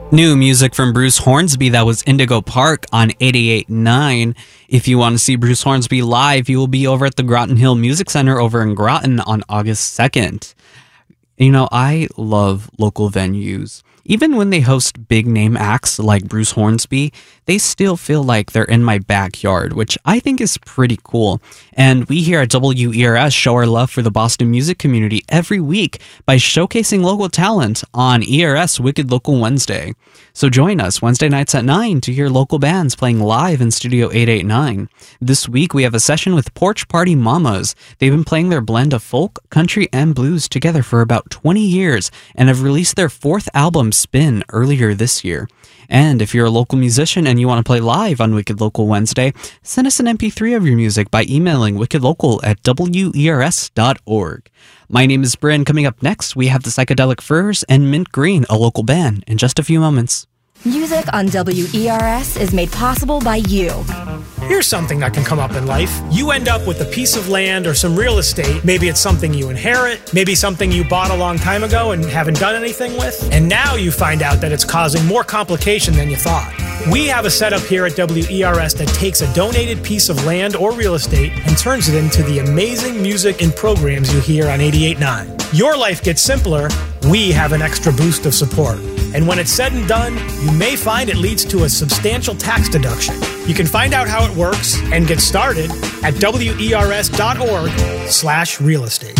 New music from Bruce Hornsby, that was Indigo Park on 88.9. If you want to see Bruce Hornsby live, he will be over at the Groton Hill Music Center over in Groton on August 2nd. You know, I love local venues. Even when they host big name acts like Bruce Hornsby, they still feel like they're in my backyard, which I think is pretty cool. And we here at WERS show our love for the Boston music community every week by showcasing local talent on ERS Wicked Local Wednesday. So join us Wednesday nights at 9 to hear local bands playing live in Studio 889. This week we have a session with Porch Party Mamas. They've been playing their blend of folk, country, and blues together for about 20 years and have released their fourth album, Spin, earlier this year. And if you're a local musician and you want to play live on Wicked Local Wednesday, send us an MP3 of your music by emailing wickedlocal@wers.org. My name is Bryn. Coming up next, we have the Psychedelic Furs and Mint Green, a local band, in just a few moments. Music on WERS is made possible by you. Here's something that can come up in life. You end up with a piece of land or some real estate. Maybe it's something you inherit, maybe something you bought a long time ago and haven't done anything with. And now you find out that it's causing more complication than you thought. We have a setup here at WERS that takes a donated piece of land or real estate and turns it into the amazing music and programs you hear on 88.9. Your life gets simpler. We have an extra boost of support. And when it's said and done, you may find it leads to a substantial tax deduction. You can find out how it works and get started at wers.org/real estate.